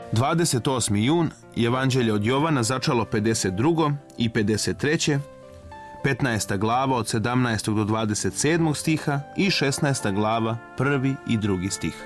28. jun, Evanđelje od Jovana, začalo 52. i 53. 15. glava od 17. do 27. stiha i 16. glava 1. i 2. stih.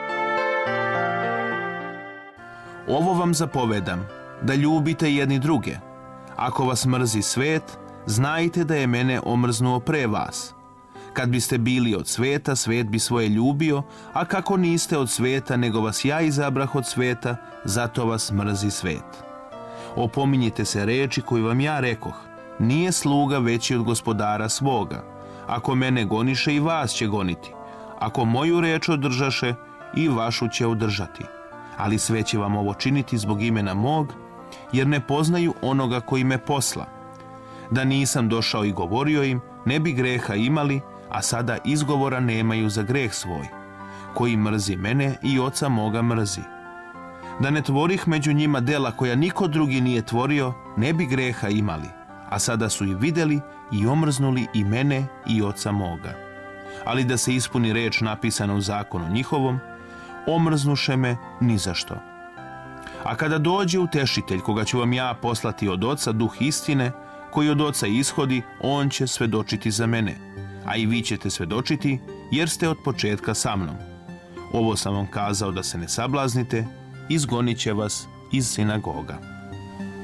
Ovo vam zapovedam, da ljubite jedni druge. Ako vas mrzi svet, znajte da je mene omrznuo pre vas. Kad biste bili od sveta, svet bi svoje ljubio, a kako niste od sveta, nego vas ja izabrah od sveta, zato vas mrzi svet. Opominjite se reči koju vam ja rekoh, nije sluga veći od gospodara svoga. Ako mene goniše, i vas će goniti. Ako moju reč održaše, i vašu će održati. Ali sve će vam ovo činiti zbog imena mog, jer ne poznaju onoga koji me posla. Da nisam došao i govorio im, ne bi greha imali, a sada izgovora nemaju za greh svoj. Koji mrzi mene, i oca moga mrzi. Da ne tvorih među njima dela koja niko drugi nije tvorio, ne bi greha imali, a sada su i vidjeli i omrznuli i mene i oca moga. Ali da se ispuni reč napisana u zakonu njihovom, omrznuše me ni za što. A kada dođe utešitelj, koga ću vam ja poslati od oca, duh istine, koji od oca ishodi, on će svedočiti za mene, a i vi ćete svedočiti, jer ste od početka sa mnom. Ovo sam vam kazao da se ne sablaznite, izgonit će vas iz sinagoga.